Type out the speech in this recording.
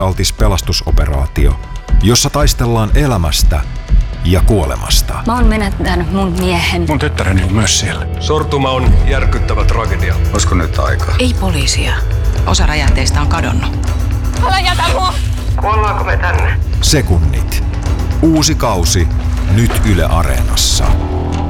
altis pelastusoperaatio, jossa taistellaan elämästä ja kuolemasta. Mä oon menettänyt mun miehen. Mun tyttäreni on myös siellä. Sortuma on järkyttävä tragedia. Olisiko nyt aika? Ei poliisia. Osa räjähteistä on kadonnut. Älä jätä mua! Kuollaanko me tänne? Sekunnit. Uusi kausi nyt Yle Areenassa.